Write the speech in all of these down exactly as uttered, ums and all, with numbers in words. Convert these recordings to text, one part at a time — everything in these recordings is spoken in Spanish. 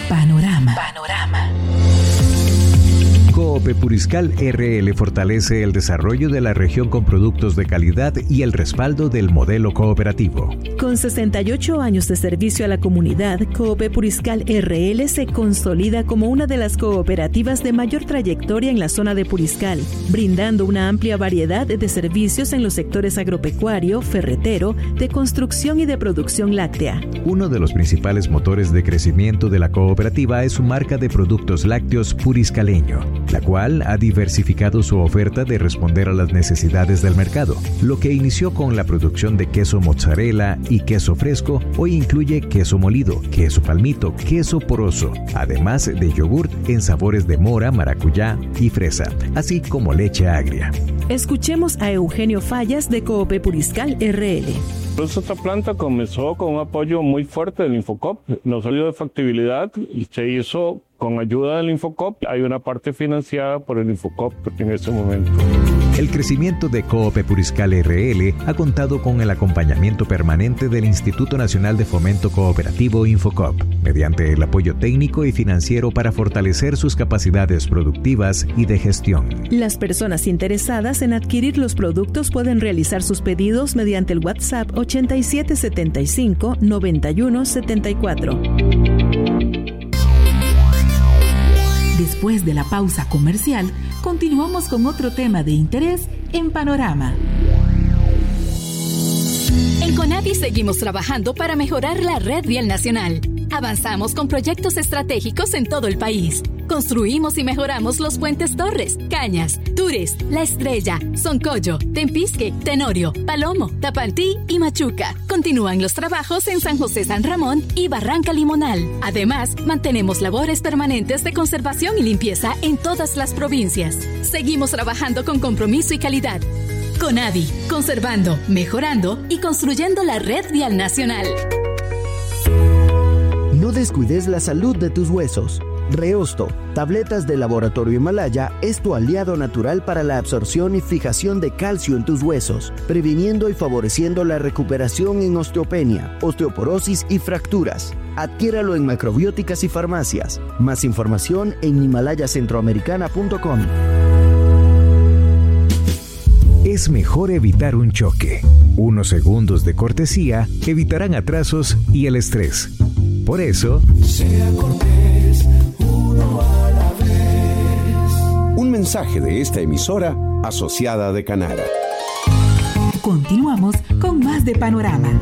Panorama. Panorama. Coop Puriscal R L fortalece el desarrollo de la región con productos de calidad y el respaldo del modelo cooperativo. Con sesenta y ocho años de servicio a la comunidad, Coop Puriscal R L se consolida como una de las cooperativas de mayor trayectoria en la zona de Puriscal, brindando una amplia variedad de servicios en los sectores agropecuario, ferretero, de construcción y de producción láctea. Uno de los principales motores de crecimiento de la cooperativa es su marca de productos lácteos puriscaleño, la cual ha diversificado su oferta de responder a las necesidades del mercado. Lo que inició con la producción de queso mozzarella y queso fresco, hoy incluye queso molido, queso palmito, queso poroso, además de yogurt en sabores de mora, maracuyá y fresa, así como leche agria. Escuchemos a Eugenio Fallas de Coop Puriscal R L. Pues esta planta comenzó con un apoyo muy fuerte del Infocop. Los estudios de factibilidad y se hizo con ayuda del Infocop. Hay una parte financiada por el Infocop en ese momento. El crecimiento de Coop Puriscal R L ha contado con el acompañamiento permanente del Instituto Nacional de Fomento Cooperativo Infocop, mediante el apoyo técnico y financiero para fortalecer sus capacidades productivas y de gestión. Las personas interesadas en adquirir los productos pueden realizar sus pedidos mediante el WhatsApp ochenta y siete setenta y cinco noventa y uno setenta y cuatro. Después de la pausa comercial, continuamos con otro tema de interés en Panorama. En CONAVI seguimos trabajando para mejorar la red vial nacional. Avanzamos con proyectos estratégicos en todo el país. Construimos y mejoramos los puentes Torres, Cañas, Tures, La Estrella, Soncoyo, Tempisque, Tenorio, Palomo, Tapantí y Machuca. Continúan los trabajos en San José San Ramón y Barranca Limonal. Además, mantenemos labores permanentes de conservación y limpieza en todas las provincias. Seguimos trabajando con compromiso y calidad. CONAVI, conservando, mejorando y construyendo la red vial nacional. No descuides la salud de tus huesos. Reosto, tabletas de Laboratorio Himalaya, es tu aliado natural para la absorción y fijación de calcio en tus huesos, previniendo y favoreciendo la recuperación en osteopenia, osteoporosis y fracturas. Adquiéralo en macrobióticas y farmacias. Más información en himalaya centroamericana punto com. Es mejor evitar un choque. Unos segundos de cortesía evitarán atrasos y el estrés. Por eso, sea cortés, uno a la vez. Un mensaje de esta emisora asociada de Canara. Continuamos con más de Panorama.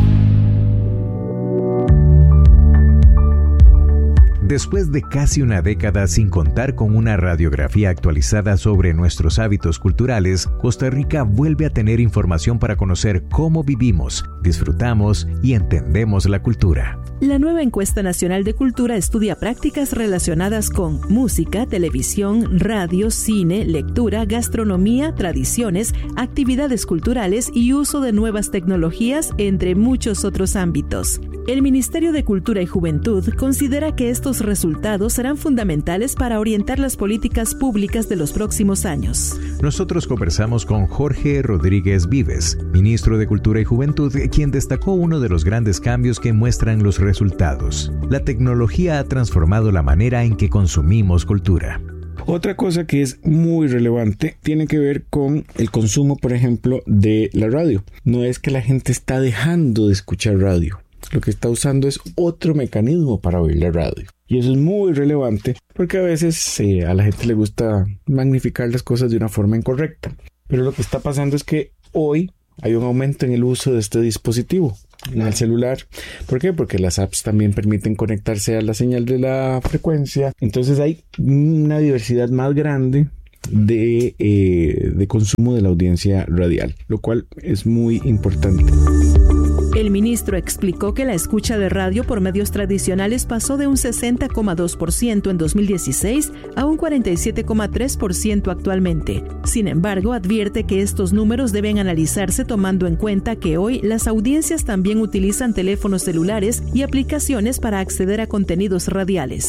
Después de casi una década sin contar con una radiografía actualizada sobre nuestros hábitos culturales, Costa Rica vuelve a tener información para conocer cómo vivimos, disfrutamos y entendemos la cultura. La nueva encuesta nacional de cultura estudia prácticas relacionadas con música, televisión, radio, cine, lectura, gastronomía, tradiciones, actividades culturales y uso de nuevas tecnologías, entre muchos otros ámbitos. El Ministerio de Cultura y Juventud considera que estos resultados serán fundamentales para orientar las políticas públicas de los próximos años. Nosotros conversamos con Jorge Rodríguez Vives, ministro de Cultura y Juventud, quien destacó uno de los grandes cambios que muestran los resultados. La tecnología ha transformado la manera en que consumimos cultura. Otra cosa que es muy relevante tiene que ver con el consumo, por ejemplo, de la radio. No es que la gente está dejando de escuchar radio. Lo que está usando es otro mecanismo para oír la radio. Y eso es muy relevante porque a veces eh, a la gente le gusta magnificar las cosas de una forma incorrecta. Pero lo que está pasando es que hoy hay un aumento en el uso de este dispositivo, en el celular. ¿Por qué? Porque las apps también permiten conectarse a la señal de la frecuencia. Entonces hay una diversidad más grande de, eh, de consumo de la audiencia radial, lo cual es muy importante. El ministro explicó que la escucha de radio por medios tradicionales pasó de un sesenta coma dos por ciento en dos mil dieciséis a un cuarenta y siete coma tres por ciento actualmente. Sin embargo, advierte que estos números deben analizarse tomando en cuenta que hoy las audiencias también utilizan teléfonos celulares y aplicaciones para acceder a contenidos radiales.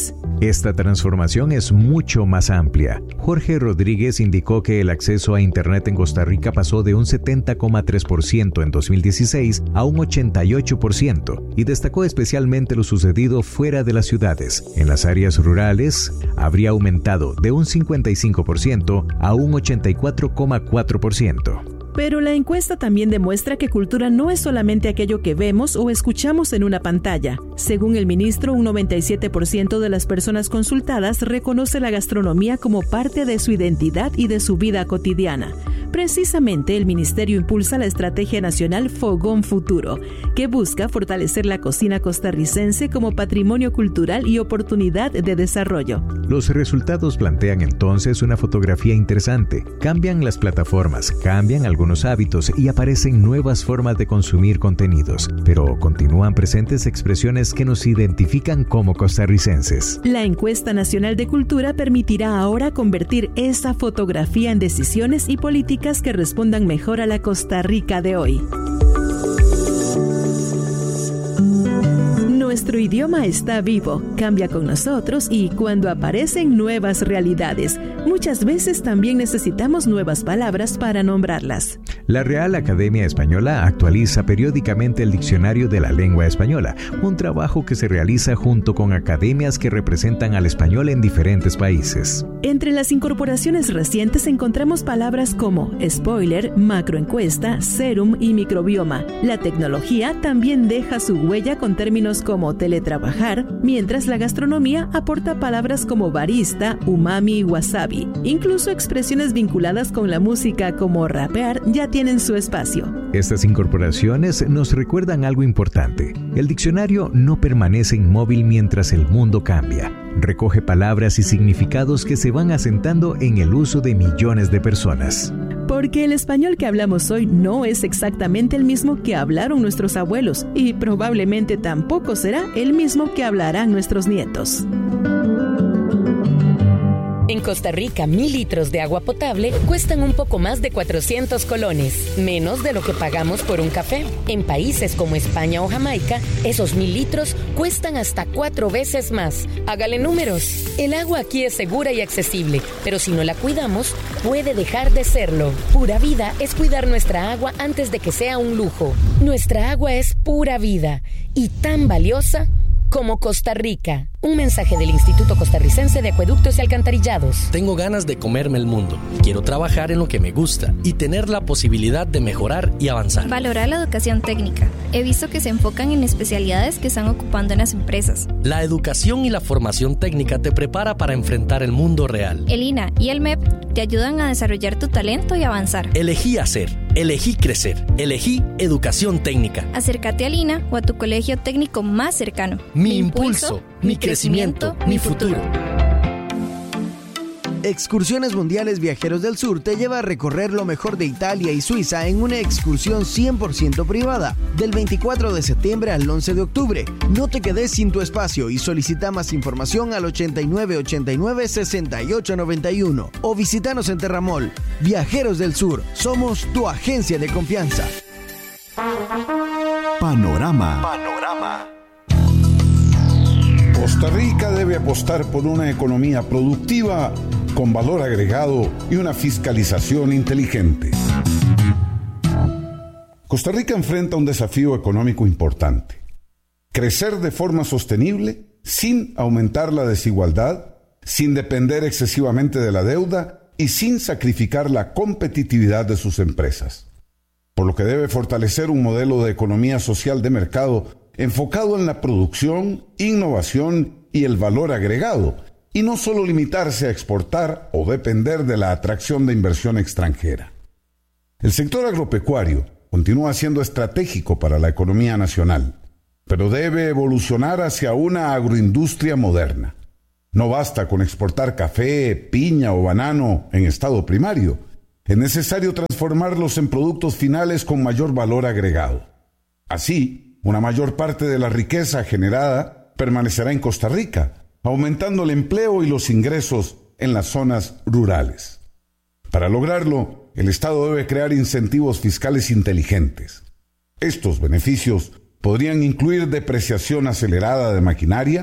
Esta transformación es mucho más amplia. Jorge Rodríguez indicó que el acceso a Internet en Costa Rica pasó de un setenta coma tres por ciento en dos mil dieciséis a un ochenta y ocho por ciento y destacó especialmente lo sucedido fuera de las ciudades. En las áreas rurales habría aumentado de un cincuenta y cinco por ciento a un ochenta y cuatro coma cuatro por ciento. Pero la encuesta también demuestra que cultura no es solamente aquello que vemos o escuchamos en una pantalla. Según el ministro, un noventa y siete por ciento de las personas consultadas reconoce la gastronomía como parte de su identidad y de su vida cotidiana. Precisamente, el ministerio impulsa la Estrategia Nacional Fogón Futuro, que busca fortalecer la cocina costarricense como patrimonio cultural y oportunidad de desarrollo. Los resultados plantean entonces una fotografía interesante. Cambian las plataformas, cambian algunos hábitos y aparecen nuevas formas de consumir contenidos, pero continúan presentes expresiones que nos identifican como costarricenses. La Encuesta Nacional de Cultura permitirá ahora convertir esa fotografía en decisiones y políticas que respondan mejor a la Costa Rica de hoy. Nuestro idioma está vivo, cambia con nosotros y cuando aparecen nuevas realidades, muchas veces también necesitamos nuevas palabras para nombrarlas. La Real Academia Española actualiza periódicamente el Diccionario de la Lengua Española, un trabajo que se realiza junto con academias que representan al español en diferentes países. Entre las incorporaciones recientes encontramos palabras como spoiler, macroencuesta, serum y microbioma. La tecnología también deja su huella con términos como teletrabajar, mientras la gastronomía aporta palabras como barista, umami y wasabi. Incluso expresiones vinculadas con la música como rapear ya tienen su espacio. Estas incorporaciones nos recuerdan algo importante. El diccionario no permanece inmóvil mientras el mundo cambia. Recoge palabras y significados que se van asentando en el uso de millones de personas. Porque el español que hablamos hoy no es exactamente el mismo que hablaron nuestros abuelos y probablemente tampoco será el mismo que hablarán nuestros nietos. En Costa Rica, mil litros de agua potable cuestan un poco más de cuatrocientos colones, menos de lo que pagamos por un café. En países como España o Jamaica, esos mil litros cuestan hasta cuatro veces más. Hágale números. El agua aquí es segura y accesible, pero si no la cuidamos, puede dejar de serlo. Pura Vida es cuidar nuestra agua antes de que sea un lujo. Nuestra agua es pura vida y tan valiosa como Costa Rica. Un mensaje del Instituto Costarricense de Acueductos y Alcantarillados. Tengo ganas de comerme el mundo. Quiero trabajar en lo que me gusta y tener la posibilidad de mejorar y avanzar. Valorar la educación técnica. He visto que se enfocan en especialidades que están ocupando en las empresas. La educación y la formación técnica te prepara para enfrentar el mundo real. El I N A y el M E P te ayudan a desarrollar tu talento y avanzar. Elegí hacer, elegí crecer, elegí educación técnica. Acércate al I N A o a tu colegio técnico más cercano. Mi, mi impulso, mi crecimiento, mi futuro. Excursiones Mundiales Viajeros del Sur te lleva a recorrer lo mejor de Italia y Suiza en una excursión cien por ciento privada, del veinticuatro de septiembre al once de octubre. No te quedes sin tu espacio y solicita más información al ochenta y nueve ochenta y nueve sesenta y ocho noventa y uno o visítanos en Terramol. Viajeros del Sur, somos tu agencia de confianza. Panorama. Panorama. Costa Rica debe apostar por una economía productiva con valor agregado y una fiscalización inteligente. Costa Rica enfrenta un desafío económico importante: crecer de forma sostenible sin aumentar la desigualdad, sin depender excesivamente de la deuda y sin sacrificar la competitividad de sus empresas. Por lo que debe fortalecer un modelo de economía social de mercado enfocado en la producción, innovación y el valor agregado, y no solo limitarse a exportar o depender de la atracción de inversión extranjera. El sector agropecuario continúa siendo estratégico para la economía nacional, pero debe evolucionar hacia una agroindustria moderna. No basta con exportar café, piña o banano en estado primario. Es necesario transformarlos en productos finales con mayor valor agregado. Así, una mayor parte de la riqueza generada permanecerá en Costa Rica, aumentando el empleo y los ingresos en las zonas rurales. Para lograrlo, el Estado debe crear incentivos fiscales inteligentes. Estos beneficios podrían incluir depreciación acelerada de maquinaria,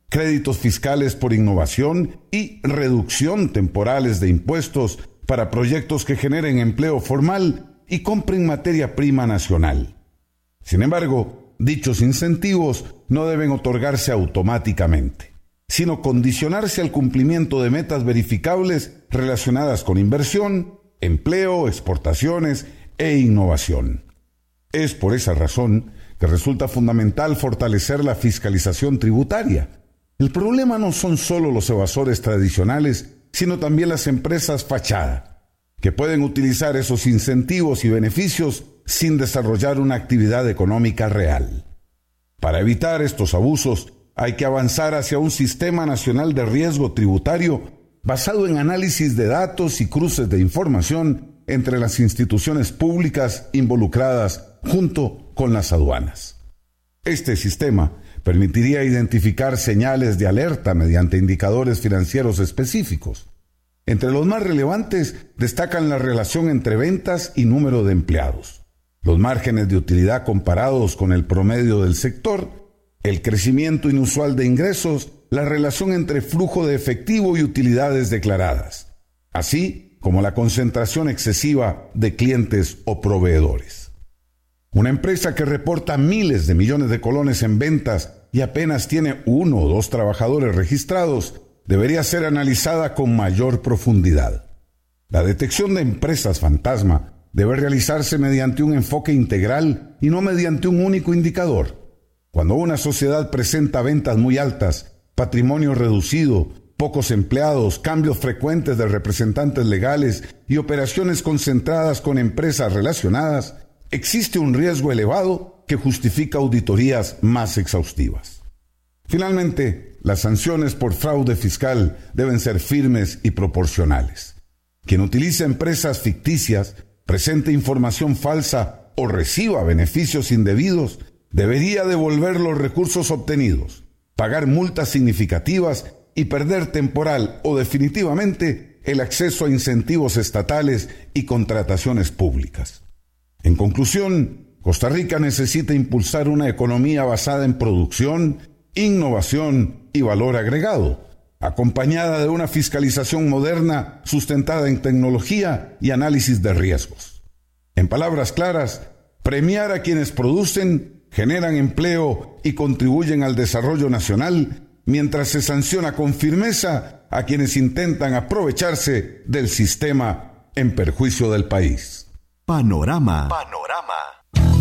créditos fiscales por innovación y reducción temporales de impuestos para proyectos que generen empleo formal y compren materia prima nacional. Sin embargo, dichos incentivos no deben otorgarse automáticamente, sino condicionarse al cumplimiento de metas verificables relacionadas con inversión, empleo, exportaciones e innovación. Es por esa razón que resulta fundamental fortalecer la fiscalización tributaria. El problema no son solo los evasores tradicionales, sino también las empresas fachada, que pueden utilizar esos incentivos y beneficios sin desarrollar una actividad económica real. Para evitar estos abusos, hay que avanzar hacia un sistema nacional de riesgo tributario basado en análisis de datos y cruces de información entre las instituciones públicas involucradas junto con las aduanas. Este sistema permitiría identificar señales de alerta mediante indicadores financieros específicos. Entre los más relevantes destacan la relación entre ventas y número de empleados, los márgenes de utilidad comparados con el promedio del sector, el crecimiento inusual de ingresos, la relación entre flujo de efectivo y utilidades declaradas, así como la concentración excesiva de clientes o proveedores. Una empresa que reporta miles de millones de colones en ventas y apenas tiene uno o dos trabajadores registrados debería ser analizada con mayor profundidad. La detección de empresas fantasma debe realizarse mediante un enfoque integral y no mediante un único indicador. Cuando una sociedad presenta ventas muy altas, patrimonio reducido, pocos empleados, cambios frecuentes de representantes legales y operaciones concentradas con empresas relacionadas, existe un riesgo elevado que justifica auditorías más exhaustivas. Finalmente, las sanciones por fraude fiscal deben ser firmes y proporcionales. Quien utilice empresas ficticias, presente información falsa o reciba beneficios indebidos, debería devolver los recursos obtenidos, pagar multas significativas y perder temporal o definitivamente el acceso a incentivos estatales y contrataciones públicas. En conclusión, Costa Rica necesita impulsar una economía basada en producción, innovación y valor agregado, acompañada de una fiscalización moderna sustentada en tecnología y análisis de riesgos. En palabras claras, premiar a quienes producen, generan empleo y contribuyen al desarrollo nacional, mientras se sanciona con firmeza a quienes intentan aprovecharse del sistema en perjuicio del país. Panorama. Panorama.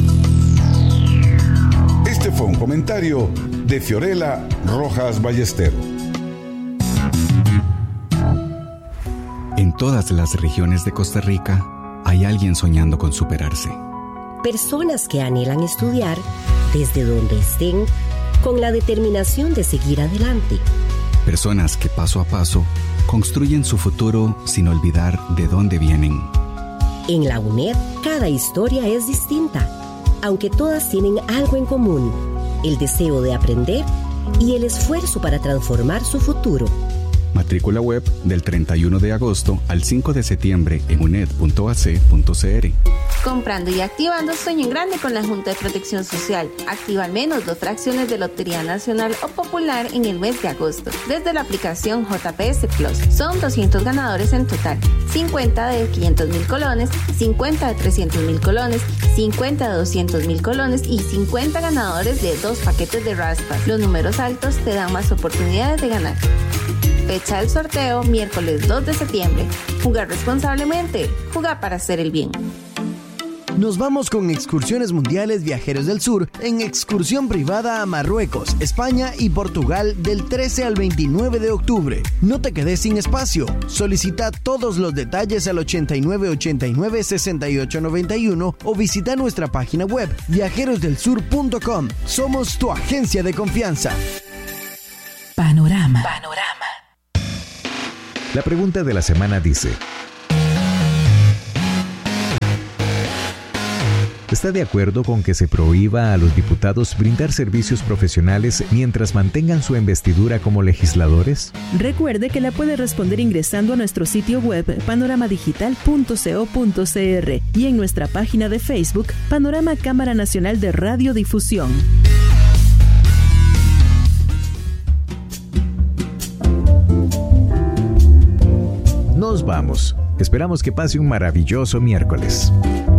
Este fue un comentario de Fiorella Rojas Ballestero. En todas las regiones de Costa Rica hay alguien soñando con superarse. Personas que anhelan estudiar desde donde estén con la determinación de seguir adelante. Personas que paso a paso construyen su futuro sin olvidar de dónde vienen. En la UNED, cada historia es distinta, aunque todas tienen algo en común: el deseo de aprender y el esfuerzo para transformar su futuro. Matrícula web del treinta y uno de agosto al cinco de septiembre en uned punto a c punto c r. Comprando y activando Sueño en Grande con la Junta de Protección Social. Activa al menos dos fracciones de Lotería Nacional o Popular en el mes de agosto desde la aplicación J P S Plus. Son doscientos ganadores en total: cincuenta de quinientos mil colones, cincuenta de trescientos mil colones, cincuenta de doscientos mil colones y cincuenta ganadores de dos paquetes de raspas. Los números altos te dan más oportunidades de ganar. Fecha del sorteo: miércoles dos de septiembre. Jugar responsablemente. Jugar para hacer el bien. Nos vamos con Excursiones Mundiales Viajeros del Sur en excursión privada a Marruecos, España y Portugal del trece al veintinueve de octubre. No te quedes sin espacio. Solicita todos los detalles al ochenta y nueve ochenta y nueve sesenta y ocho noventa y uno o visita nuestra página web viajeros del sur punto com. Somos tu agencia de confianza. Panorama. Panorama. La pregunta de la semana dice: ¿está de acuerdo con que se prohíba a los diputados brindar servicios profesionales mientras mantengan su investidura como legisladores? Recuerde que la puede responder ingresando a nuestro sitio web panorama digital punto co punto c r y en nuestra página de Facebook Panorama Cámara Nacional de Radiodifusión. nos vamos. Esperamos que pase un maravilloso miércoles.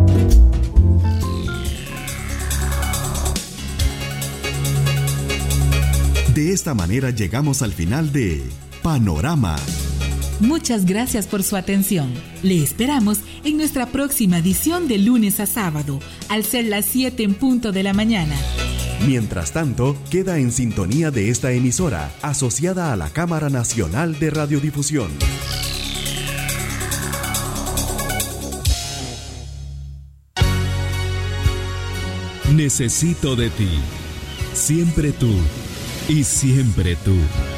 De esta manera llegamos al final de Panorama. Muchas gracias por su atención. Le esperamos en nuestra próxima edición de lunes a sábado, al ser las siete en punto de la mañana. Mientras tanto, queda en sintonía de esta emisora, asociada a la Cámara Nacional de Radiodifusión. Necesito de ti. Siempre tú y siempre tú.